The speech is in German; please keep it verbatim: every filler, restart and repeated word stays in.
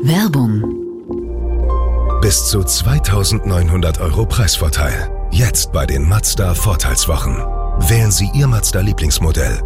Werbung. Bis zu zweitausendneunhundert Euro Preisvorteil. Jetzt bei den Mazda Vorteilswochen. Wählen Sie Ihr Mazda Lieblingsmodell